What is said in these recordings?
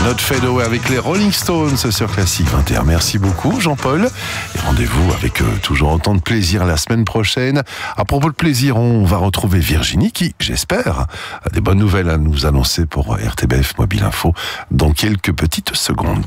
Not Fade Away avec les Rolling Stones sur Classique 21. Merci beaucoup Jean-Paul. Et rendez-vous avec toujours autant de plaisir la semaine prochaine. À propos de plaisir, on va retrouver Virginie qui, j'espère, a des bonnes nouvelles à nous annoncer pour RTBF Mobile Info dans quelques petites secondes.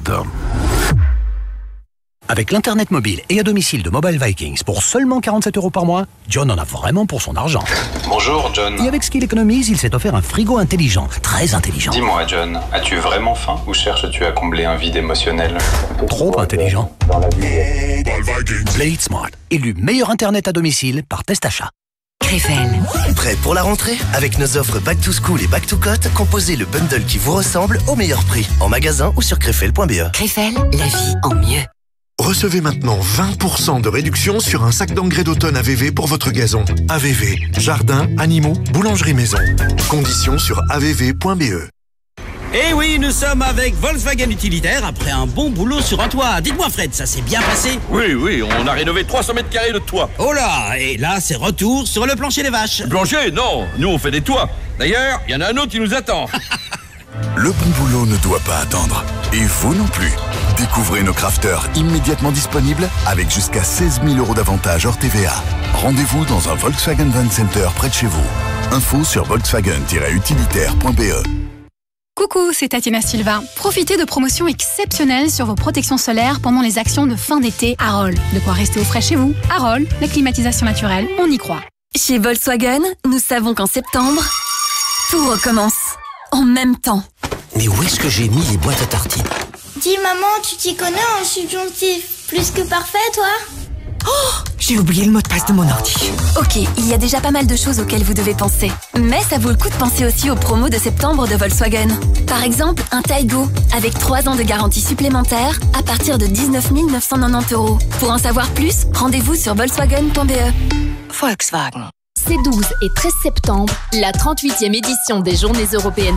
Avec l'Internet mobile et à domicile de Mobile Vikings pour seulement 47 € par mois, John en a vraiment pour son argent. Bonjour John. Et avec ce qu'il économise, il s'est offert un frigo intelligent, très intelligent. Dis-moi John, as-tu vraiment faim ou cherches-tu à combler un vide émotionnel? Trop intelligent. Play It Smart, élu meilleur Internet à domicile par Test Achat. Krefel. Prêt pour la rentrée? Avec nos offres Back to School et Back to Cote, composez le bundle qui vous ressemble au meilleur prix. En magasin ou sur krefel.be. Krefel, la vie en mieux. Recevez maintenant 20% de réduction sur un sac d'engrais d'automne AVV pour votre gazon. AVV, jardin, animaux, boulangerie maison. Conditions sur avv.be. Eh oui, nous sommes avec Volkswagen Utilitaire après un bon boulot sur un toit. Dites-moi Fred, ça s'est bien passé? Oui, on a rénové 300 mètres carrés de toit. Oh là, et là c'est retour sur le plancher des vaches. Le plancher? Non, nous on fait des toits. D'ailleurs, il y en a un autre qui nous attend. Le bon boulot ne doit pas attendre. Et vous non plus. Découvrez nos crafters immédiatement disponibles avec jusqu'à 16 000 € d'avantages hors TVA. Rendez-vous dans un Volkswagen Van Center près de chez vous. Info sur volkswagen-utilitaire.be. Coucou, c'est Tatiana Silva. Profitez de promotions exceptionnelles sur vos protections solaires pendant les actions de fin d'été Arol. De quoi rester au frais chez vous. Arol, la climatisation naturelle, on y croit. Chez Volkswagen, nous savons qu'en septembre, tout recommence. En même temps. Mais où est-ce que j'ai mis les boîtes à tartines? Dis maman, tu t'y connais en subjonctif plus que parfait, toi? Oh, j'ai oublié le mot de passe de mon ordi. Ok, il y a déjà pas mal de choses auxquelles vous devez penser. Mais ça vaut le coup de penser aussi aux promos de septembre de Volkswagen. Par exemple, un Taigo, avec 3 ans de garantie supplémentaire, à partir de 19 990 €. Pour en savoir plus, rendez-vous sur volkswagen.be. Volkswagen. Ces 12 et 13 septembre, la 38e édition des Journées européennes